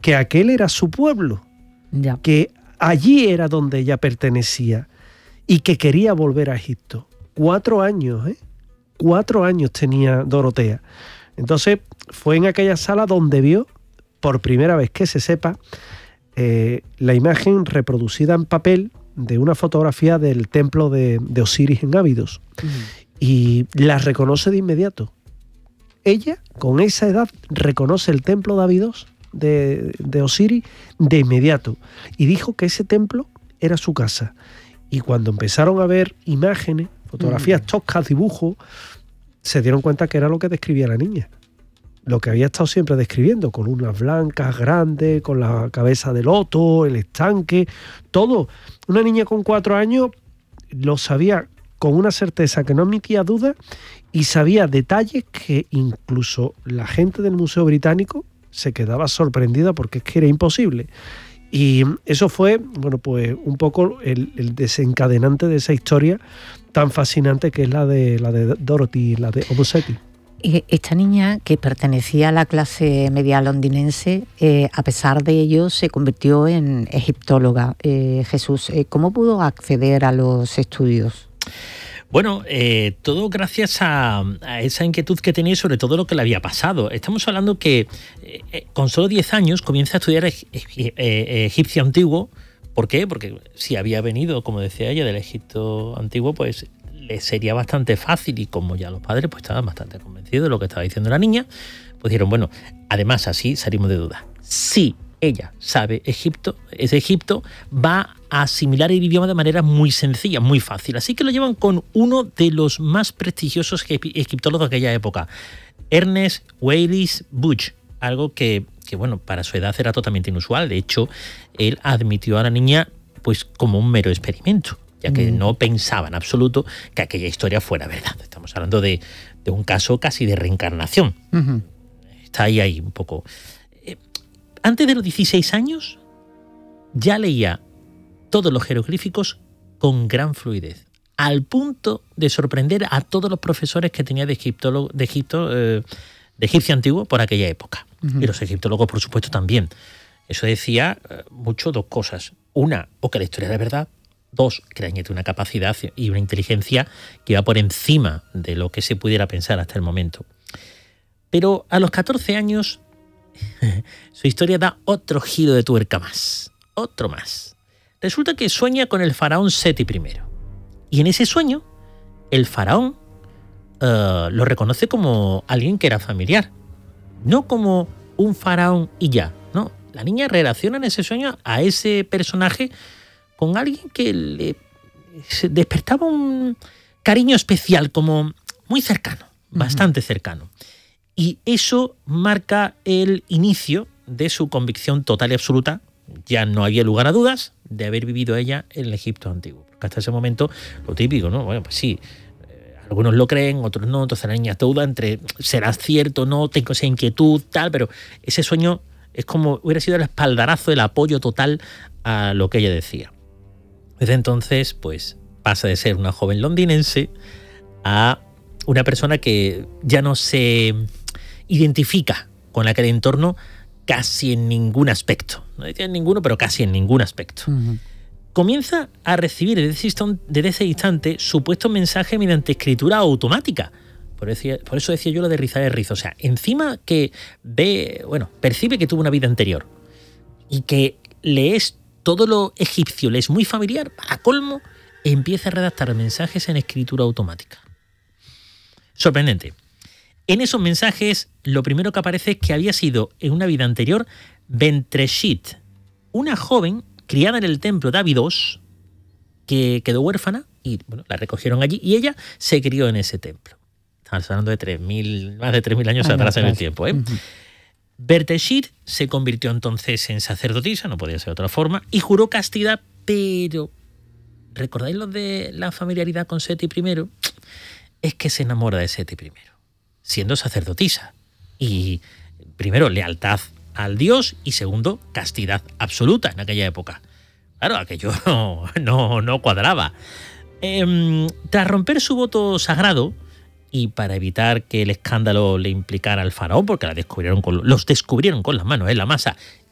que aquel era su pueblo, Ya. que allí era donde ella pertenecía y que quería volver a Egipto. 4 años, 4 años tenía Dorotea. Entonces fue en aquella sala donde vio, por primera vez que se sepa, la imagen reproducida en papel de una fotografía del templo de Osiris en Abidos. Y la reconoce de inmediato. Ella, con esa edad, reconoce el templo de Abidos, de Osiris, de inmediato. Y dijo que ese templo era su casa. Y cuando empezaron a ver imágenes, fotografías toscas, dibujos, se dieron cuenta que era lo que describía la niña. Lo que había estado siempre describiendo, con unas blancas grandes, con la cabeza de loto, el estanque, todo. Una niña con 4 años lo sabía con una certeza que no admitía duda y sabía detalles que incluso la gente del Museo Británico se quedaba sorprendida porque es que era imposible. Y eso fue, bueno, pues un poco el desencadenante de esa historia tan fascinante que es la de Dorothy, la de Homo Seti. Esta niña, que pertenecía a la clase media londinense, a pesar de ello se convirtió en egiptóloga. Jesús, ¿cómo pudo acceder a los estudios? Bueno, todo gracias a esa inquietud que tenía sobre todo lo que le había pasado. Estamos hablando que con solo 10 años comienza a estudiar egipcio antiguo. ¿Por qué? Porque si había venido, como decía ella, del Egipto antiguo, pues le sería bastante fácil, y como ya los padres pues estaban bastante convencidos de lo que estaba diciendo la niña, pues dijeron, bueno, además así salimos de duda. Si ella sabe Egipto, va a asimilar el idioma de manera muy sencilla, muy fácil. Así que lo llevan con uno de los más prestigiosos egiptólogos de aquella época, Ernest Wallis Budge, algo que bueno, para su edad era totalmente inusual. De hecho, él admitió a la niña pues como un mero experimento, ya que no pensaba en absoluto que aquella historia fuera verdad. Estamos hablando de un caso casi de reencarnación. Está ahí un poco. Antes de los 16 años ya leía todos los jeroglíficos con gran fluidez, al punto de sorprender a todos los profesores que tenía de egipcio antiguo por aquella época. Y los egiptólogos, por supuesto, también. Eso decía mucho dos cosas. Una, o que la historia era verdad. Dos, que la niña tiene una capacidad y una inteligencia que iba por encima de lo que se pudiera pensar hasta el momento. Pero a los 14 años, su historia da otro giro de tuerca más. Otro más. Resulta que sueña con el faraón Seti I. Y en ese sueño, el faraón lo reconoce como alguien que era familiar. No como un faraón y ya. No, la niña relaciona en ese sueño a ese personaje con alguien que le despertaba un cariño especial, como muy cercano, bastante cercano. Y eso marca el inicio de su convicción total y absoluta, ya no había lugar a dudas, de haber vivido ella en el Egipto antiguo. Porque hasta ese momento, lo típico, ¿no? Bueno, pues sí, algunos lo creen, otros no, entonces la niña duda entre será cierto, no, tengo esa inquietud, tal, pero ese sueño es como hubiera sido el espaldarazo, el apoyo total a lo que ella decía. Desde entonces, pues pasa de ser una joven londinense a una persona que ya no se identifica con aquel entorno casi en ningún aspecto. No decía en ninguno, pero casi en ningún aspecto. Comienza a recibir desde ese instante supuesto mensaje mediante escritura automática. Por eso decía yo lo de rizar el rizo. O sea, encima que percibe que tuvo una vida anterior y que le es todo lo egipcio, le es muy familiar, para colmo, empieza a redactar mensajes en escritura automática. Sorprendente. En esos mensajes, lo primero que aparece es que había sido, en una vida anterior, Bentreshit, una joven criada en el templo de Abidos, que quedó huérfana y bueno, la recogieron allí y ella se crió en ese templo. Estamos hablando de más de 3.000 años atrás en el tiempo. Bentreshit se convirtió entonces en sacerdotisa, no podía ser de otra forma, y juró castidad, pero ¿recordáis lo de la familiaridad con Seti I? Es que se enamora de Seti I, siendo sacerdotisa. Y primero, lealtad al dios, y segundo, castidad absoluta en aquella época. Claro, aquello no cuadraba. Tras romper su voto sagrado, y para evitar que el escándalo le implicara al faraón, porque los descubrieron con las manos en la masa,